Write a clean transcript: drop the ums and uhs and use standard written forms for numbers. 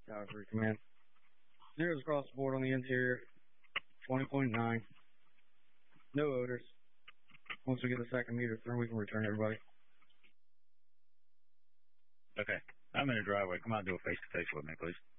Tower 3 command. Zeros across the board on the interior. 20.9. No odors. Once we get the second meter through, we can return everybody. Okay. I'm in the driveway. Come out and do a face-to-face with me, please.